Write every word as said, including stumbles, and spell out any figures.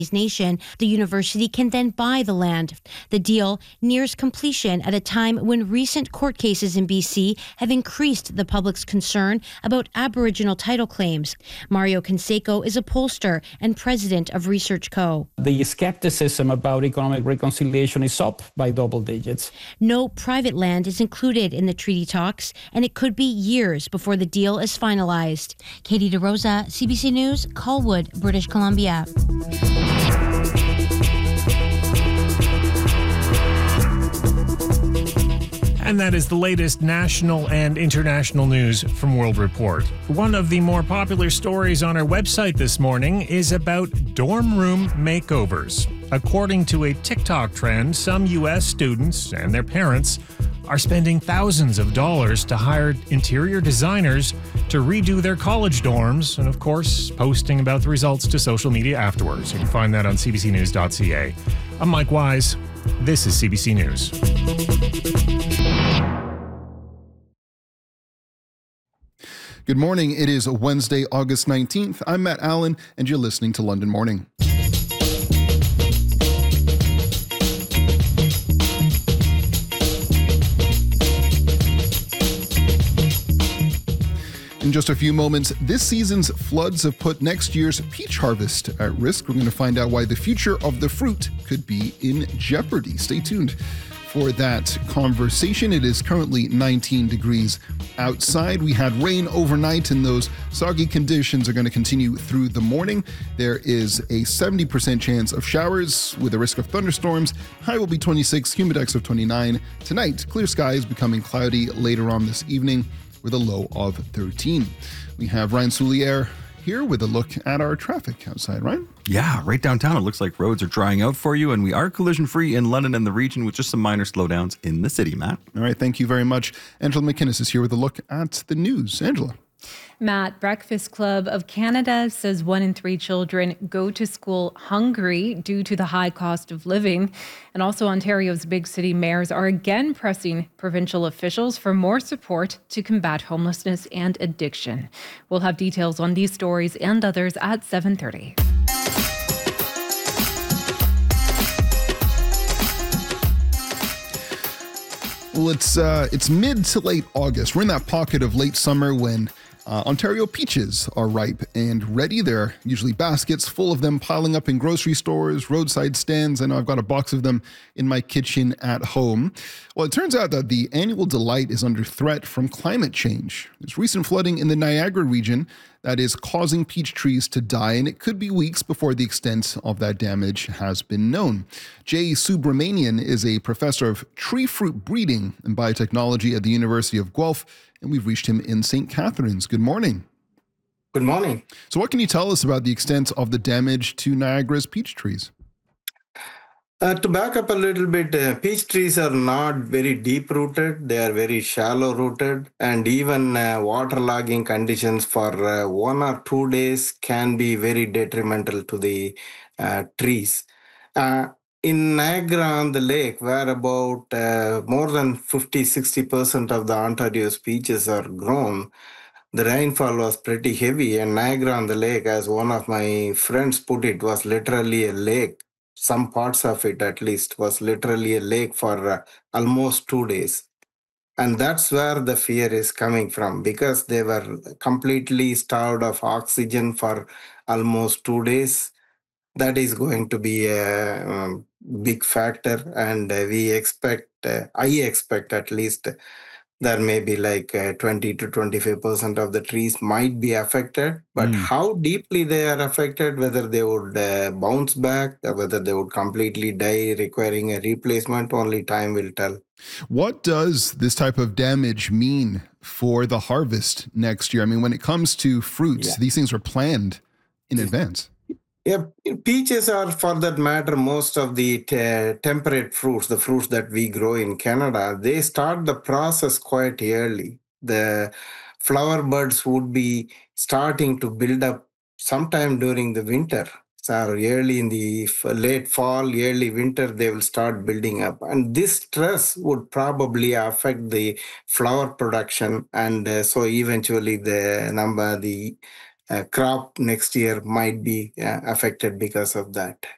nation, the university can then buy the land. The deal nears completion at a time when recent court cases in B C have increased the public's concern about Aboriginal title claims. Mario Canseco is a pollster and president of Research Co. The skepticism about economic reconciliation is up by double digits. No private land is included in the treaty talks, and it could be years before the deal is finalized. Katie DeRosa, C B C News, Colwood, British Columbia. And that is the latest national and international news from World Report. One of the more popular stories on our website this morning is about dorm room makeovers. According to a TikTok trend, some U S students and their parents are spending thousands of dollars to hire interior designers to redo their college dorms, and of course, posting about the results to social media afterwards. You can find that on c b c news dot c a. I'm Mike Wise. This is C B C News. Good morning. It is Wednesday, August nineteenth. I'm Matt Allen, and you're listening to London Morning. In just a few moments, this season's floods have put next year's peach harvest at risk. We're going to find out why the future of the fruit could be in jeopardy. Stay tuned for that conversation. It is currently nineteen degrees outside. We had rain overnight, and those soggy conditions are going to continue through the morning. There is a seventy percent chance of showers with a risk of thunderstorms. High will be twenty-six, humidex of twenty-nine. Tonight, clear skies becoming cloudy later on this evening with a low of thirteen. We have Ryan Soulier here with a look at our traffic outside. Ryan? Yeah, right downtown, it looks like roads are drying out for you, and we are collision-free in London and the region with just some minor slowdowns in the city, Matt. All right, thank you very much. Angela McInnes is here with a look at the news. Angela? Matt, Breakfast Club of Canada says one in three children go to school hungry due to the high cost of living. And also Ontario's big city mayors are again pressing provincial officials for more support to combat homelessness and addiction. We'll have details on these stories and others at seven thirty. Well, it's uh, it's mid to late August. We're in that pocket of late summer when uh, Ontario peaches are ripe and ready. There are usually baskets full of them piling up in grocery stores, roadside stands. I know I've got a box of them in my kitchen at home. Well, it turns out that the annual delight is under threat from climate change. There's recent flooding in the Niagara region that is causing peach trees to die, and it could be weeks before the extent of that damage has been known. Jay Subramanian is a professor of tree fruit breeding and biotechnology at the University of Guelph, and we've reached him in Saint Catharines. Good morning. Good morning. So what can you tell us about the extent of the damage to Niagara's peach trees? Uh, to back up a little bit, uh, peach trees are not very deep-rooted. They are very shallow-rooted, and even uh, waterlogging conditions for uh, one or two days can be very detrimental to the uh, trees. Uh, in Niagara on the lake, where about uh, more than fifty to sixty percent of the Ontario's peaches are grown, the rainfall was pretty heavy, and Niagara on the lake, as one of my friends put it, was literally a lake. Some parts of it, at least, was literally a lake for uh, almost two days. And that's where the fear is coming from, because they were completely starved of oxygen for almost two days. That is going to be a um, big factor. And uh, we expect, uh, I expect at least, there may be like uh, twenty to twenty-five percent of the trees might be affected, but mm. how deeply they are affected, whether they would uh, bounce back, or whether they would completely die requiring a replacement, only time will tell. What does this type of damage mean for the harvest next year? I mean, when it comes to fruits, yeah. these things are planned in advance. Yeah, peaches are, for that matter, most of the te- temperate fruits, the fruits that we grow in Canada, they start the process quite early. The flower buds would be starting to build up sometime during the winter. So early in the late fall, early winter, they will start building up. And this stress would probably affect the flower production. And uh, so eventually the number, the Uh, crop next year might be uh, affected because of that.